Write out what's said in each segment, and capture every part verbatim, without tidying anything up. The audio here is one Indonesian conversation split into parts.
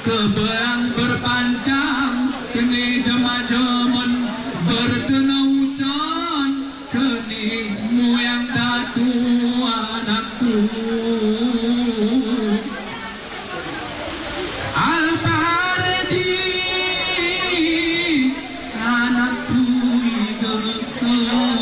keberang berpanjang kini jema-jemen bertenautan kini moyang datu anakku Al-Farji anakku ideka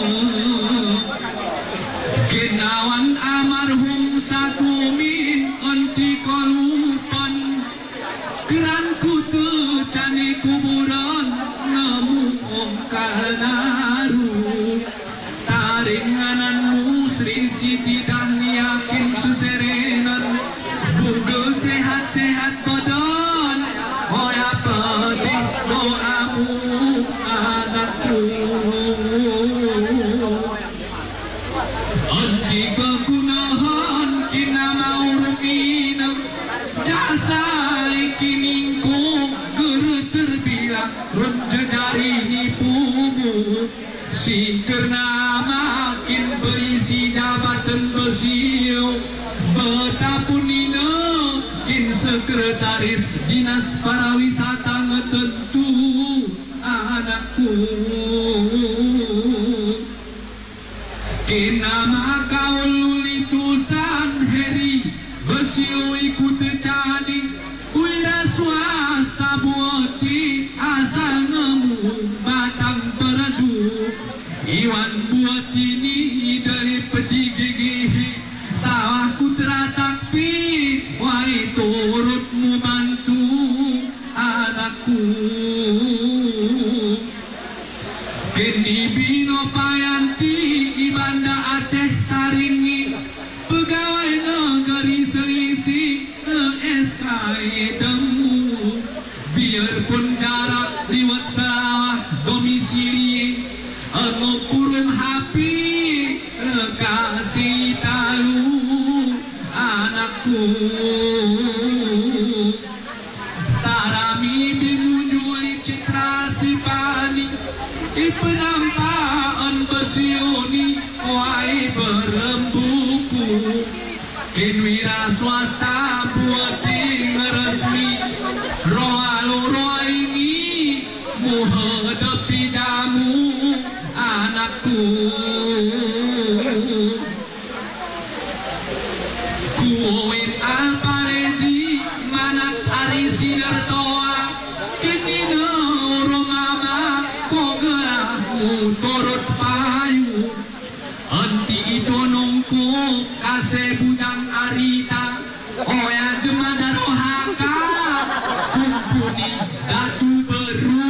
kinawan almarhum satu min anti kolupan keranku tecani kuburan nemu ongkar naru taringananmu Sri Siti dan yakin suserenan buka sehat-sehat badan hoya pedih doamu anakku anti kegunahan kina mau ruminam jasa kiningku guru terbilang rum jejari nipumu si kerna makin berisi jabatan besiu betapun nina kin sekretaris dinas pariwisata ngetentu anakku kina makau lulitusan heri besiu ikut cadi wira swasta buati asal nemu batang peradu iwan buat ini dari peti gigi sawahku teratakpi wai turutmu bantu anakku kini bino payanti ibanda Aceh taringi pegawai negeri selisih S K Y temu biarpun jarak liwat sawah domisili anu kurung hapi kasih tahu anakku sarami binujui citra si pani ipenampaan besioni wai berembuku kinwira swasta buati ngeresmi roalu roa ini muhadapi jamu anakku kuwin Al-Farji manak ari sinertoa kini rumama kogerahmu turut payu anti itu nungku kase bujang arita oya jemada rohaka kumpuni datu beru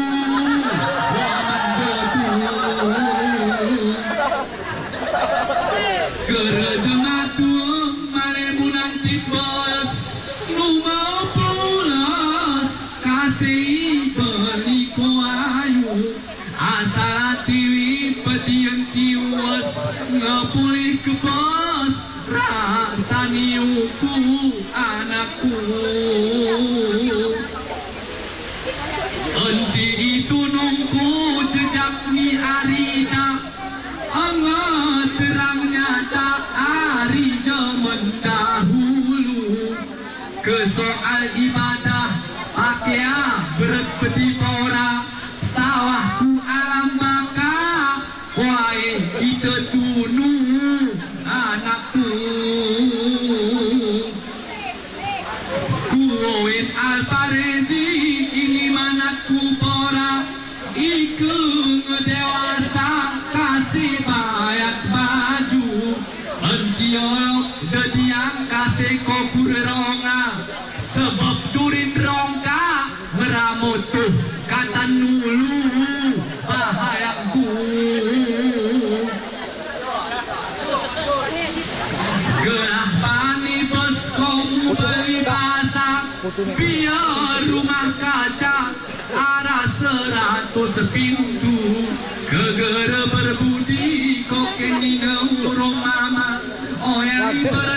gerejengatu malemunan tibas nu mau pulas kasih beliko ayu asal tiwi petian tiwas ngepulih kebas rasa niuku anakku anti itu nungku jejak ni arita angat terangnya tak hari zaman dahulu ke soal ibadah pakaian berat peti pora sawahku alam baka wai kita tunu anakku kuwin Al-Farji ini manatku pora ikung dewasa kasih bayat baju antiok dediang kasih kokur ronga sebab durin rongka meramutuh kata nulu bahayaku gerah pani bos komu beli basa biar rumah kaca arah seratus pintu kegera berbudi kokening urung mama oh yang